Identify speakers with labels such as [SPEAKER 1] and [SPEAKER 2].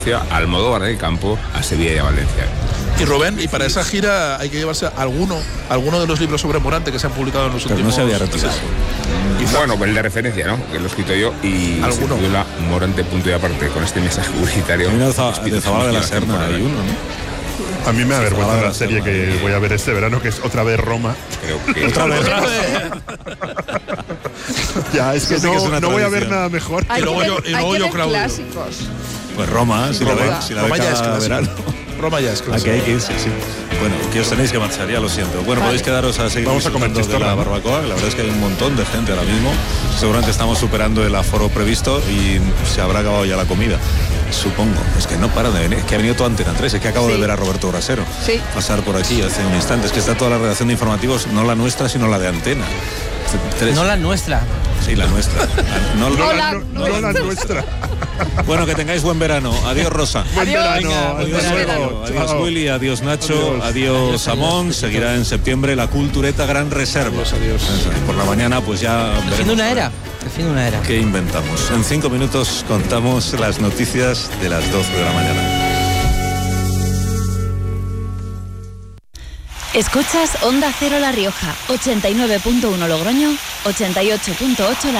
[SPEAKER 1] Almodóvar en el campo, a Sevilla y a Valencia.
[SPEAKER 2] Y Rubén, y para esa gira hay que llevarse alguno de los libros sobre Morante que se han publicado en los últimos...
[SPEAKER 3] no se había retirado.
[SPEAKER 1] Bueno, pues el de referencia, ¿no? Que lo he escrito yo y
[SPEAKER 2] ¿alguno?
[SPEAKER 1] se titula Morante, punto y aparte, con este mensaje publicitario.
[SPEAKER 3] De Zavala de la Serna hay uno, ¿no?
[SPEAKER 4] A mí me avergüenza la serie que voy a ver este verano, que es otra vez Roma.
[SPEAKER 3] ¿Otra vez?
[SPEAKER 4] Ya, es que no voy a ver nada mejor.
[SPEAKER 2] Y luego yo Claudio.
[SPEAKER 5] Clásicos.
[SPEAKER 3] Pues Roma, si la ve cada verano.
[SPEAKER 2] Roma ya es clásico.
[SPEAKER 3] Aquí hay que irse, sí. Bueno, que os tenéis que marchar, ya lo siento. Bueno, podéis quedaros a seguir disfrutando de la barbacoa. La verdad es que hay un montón de gente ahora mismo. Seguramente estamos superando el aforo previsto y se habrá acabado ya la comida. Supongo. Es que no para de venir. Es que ha venido toda Antena 3. Es que acabo de ver a Roberto Brasero pasar por aquí hace un instante. Es que está toda la redacción de informativos, no la nuestra, sino la de Antena.
[SPEAKER 6] No la nuestra.
[SPEAKER 3] Sí, la nuestra.
[SPEAKER 4] No la nuestra.
[SPEAKER 3] Bueno, que tengáis buen verano. Adiós, Rosa.
[SPEAKER 4] Buen verano.
[SPEAKER 3] Adiós,
[SPEAKER 4] Diego.
[SPEAKER 3] adiós Willy, adiós Nacho, adiós Amón. Seguirá en septiembre la Cultureta Gran Reserva.
[SPEAKER 2] Adiós.
[SPEAKER 3] Por la mañana pues ya
[SPEAKER 6] El fin de una era.
[SPEAKER 3] ¿Qué inventamos? En 5 minutos contamos las noticias de las 12 de la mañana.
[SPEAKER 7] Escuchas Onda Cero La Rioja, 89.1 Logroño, 88.8 La